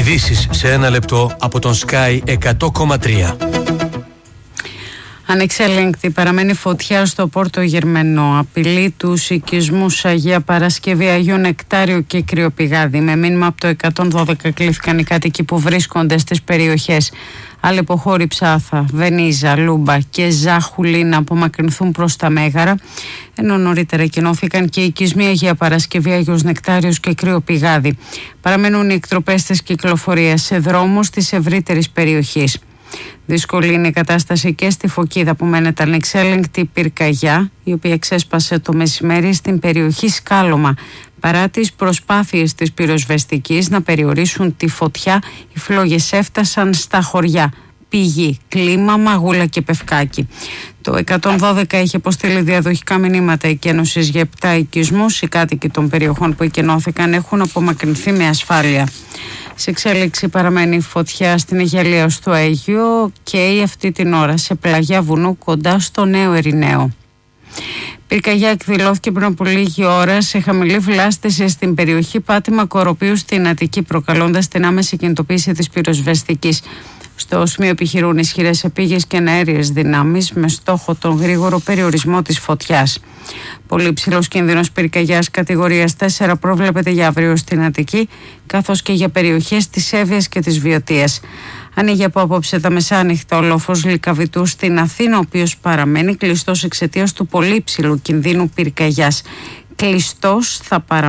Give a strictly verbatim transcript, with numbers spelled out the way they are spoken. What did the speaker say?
Ειδήσεις σε ένα λεπτό από τον Sky εκατό κόμμα τρία. Ανεξέλεγκτη παραμένει φωτιά στο Πόρτο Γερμενό. Απειλεί τους οικισμούς Αγία Παρασκευή, Αγίου Νεκτάριου και Κρυοπηγάδη. Με μήνυμα από το εκατόν δώδεκα κλήθηκαν οι κάτοικοι που βρίσκονται στις περιοχές Αλεποχώρη, Ψάθα, Βενίζα, Λούμπα και Ζάχουλη να απομακρυνθούν προς τα Μέγαρα, ενώ νωρίτερα εκκοινώθηκαν και οι οικισμοί Αγία Παρασκευή, Αγίος Νεκτάριος και Κρυοπηγάδη. Παραμένουν οι εκτροπές της κυκλοφορίας σε δρόμους της ευρύτερης περιοχής. Δύσκολη είναι η κατάσταση και στη Φωκίδα που μένεται ανεξέλεγκτη πυρκαγιά, η οποία ξέσπασε το μεσημέρι στην περιοχή Σκάλωμα. Παρά τις προσπάθειες της πυροσβεστικής να περιορίσουν τη φωτιά, οι φλόγες έφτασαν στα χωριά Πηγή, Κλίμα, Μαγούλα και Πευκάκι. Το εκατόν δώδεκα είχε αποστείλει διαδοχικά μηνύματα εκένωσης για επτά οικισμούς. Οι κάτοικοι των περιοχών που εκενώθηκαν έχουν απομακρυνθεί με ασφάλεια. Σε εξέλιξη παραμένει φωτιά στην Αιγιαλία στο Αίγιο και αυτή την ώρα σε πλαγιά βουνού κοντά στο Νέο Ερηναίο. Πυρκαγιά εκδηλώθηκε πριν από λίγη ώρα σε χαμηλή βλάστηση στην περιοχή Πάτημα Κοροπίου στην Αττική, προκαλώντας την άμεση κινητοποίηση της πυροσβεστικής. Στο σημείο επιχειρούν ισχυρές επίγειες και αέριες δυνάμεις με στόχο τον γρήγορο περιορισμό της φωτιάς. Πολύ ψηλός κίνδυνος πυρκαγιάς κατηγορίας τέσσερα προβλέπεται για αύριο στην Αττική, καθώς και για περιοχές της Εύβοιας και της Βιωτίας. Ανοίγει από απόψε τα μεσάνυχτα ο λόφος Λυκαβητού στην Αθήνα, ο οποίος παραμένει κλειστός εξαιτίας του πολύ ψηλού κινδύνου πυρκαγιάς. Κλειστός θα παραμένει